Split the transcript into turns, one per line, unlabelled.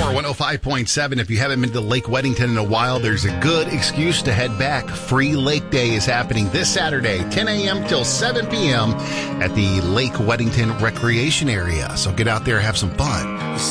105.7. If you haven't been to Lake Weddington in a while, there's a good excuse to head back. Free Lake Day is happening this Saturday, 10 a.m. till 7 p.m. at the Lake Weddington Recreation Area. So get out there, have some fun.